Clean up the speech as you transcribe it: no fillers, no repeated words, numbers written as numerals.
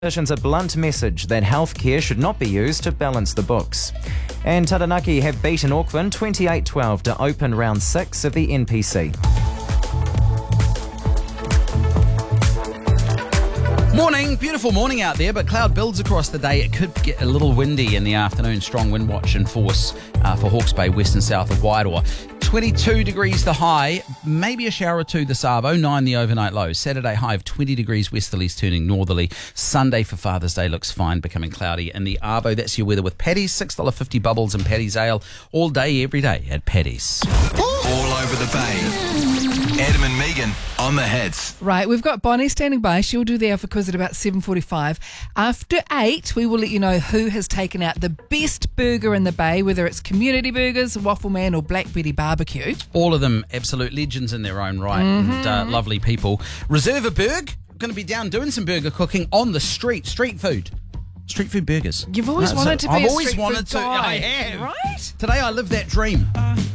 Politicians a blunt message that healthcare should not be used to balance the books. And Taranaki have beaten Auckland 28-12 to open round 6 of the NPC. Morning, beautiful morning out there, but cloud builds across the day. It could get a little windy in the afternoon. Strong wind watch in force for Hawke's Bay, west and south of Wairoa. 22 degrees the high, maybe a shower or two this arvo, 9 the overnight low. Saturday high of 20 degrees westerlies turning northerly. Sunday for Father's Day looks fine, becoming cloudy. And the arvo, that's your weather with Paddy's, $6.50 bubbles and Paddy's Ale all day, every day at Paddy's. All over the bay. Adam and Megan on the hits. Right, we've got Bonnie standing by. She'll do the Alpha Quiz at about 7:45. After 8, we will let you know who has taken out the best burger in the bay, whether it's Community Burgers, Waffle Man or Black Betty Barbecue. All of them absolute legends in their own right and lovely people. Reserve a Burg, going to be down doing some burger cooking on the street food. Street food burgers. You've always wanted to be I've a always street wanted food to. guy, I have. right? Today I live that dream.